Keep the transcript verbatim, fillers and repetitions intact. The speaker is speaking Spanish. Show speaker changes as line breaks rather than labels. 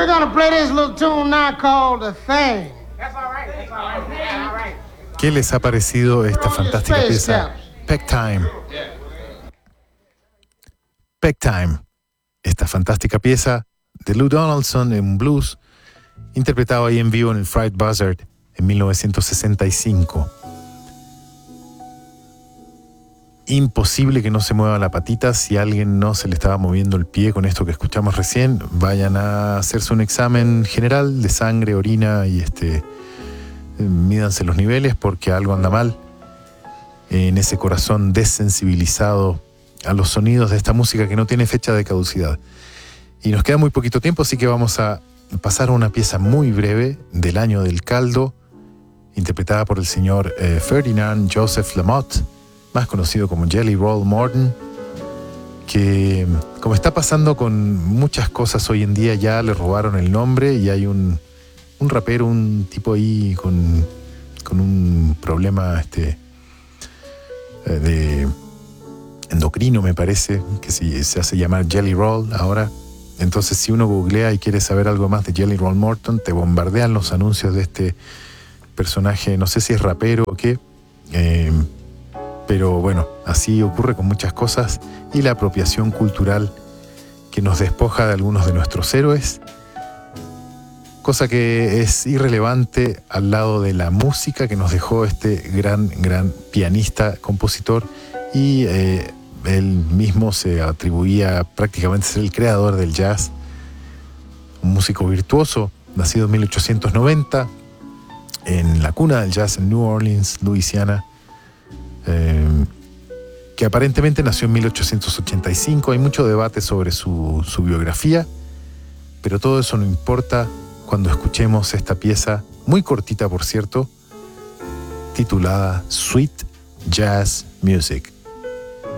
We're gonna play this little tune now called The Thing.
¿Qué les ha parecido esta fantástica pieza? Peck Time. Peck Time. Esta fantástica pieza de Lou Donaldson en blues, interpretado ahí en vivo en el Fried Buzzard en mil novecientos sesenta y cinco. Imposible que no se mueva la patita. Si a alguien no se le estaba moviendo el pie con esto que escuchamos recién, vayan a hacerse un examen general de sangre, orina y este, mídanse los niveles porque algo anda mal en ese corazón desensibilizado a los sonidos de esta música que no tiene fecha de caducidad. Y nos queda muy poquito tiempo, así que vamos a pasar a una pieza muy breve del año del caldo, interpretada por el señor eh, Ferdinand Joseph Lamotte, más conocido como Jelly Roll Morton, que, como está pasando con muchas cosas hoy en día, ya le robaron el nombre y hay un, un rapero, un tipo ahí con, con un problema este, de endocrino, me parece, que si se hace llamar Jelly Roll ahora. Entonces, si uno googlea y quiere saber algo más de Jelly Roll Morton, te bombardean los anuncios de este personaje, no sé si es rapero o qué, eh, pero bueno, así ocurre con muchas cosas, y la apropiación cultural que nos despoja de algunos de nuestros héroes, cosa que es irrelevante al lado de la música que nos dejó este gran, gran pianista, compositor, y eh, él mismo se atribuía prácticamente a ser el creador del jazz, un músico virtuoso, nacido en mil ochocientos noventa, en la cuna del jazz en New Orleans, Luisiana, eh, que aparentemente nació en mil ochocientos ochenta y cinco. Hay mucho debate sobre su, su biografía, pero todo eso no importa cuando escuchemos esta pieza, muy cortita por cierto, titulada Sweet Jazz Music.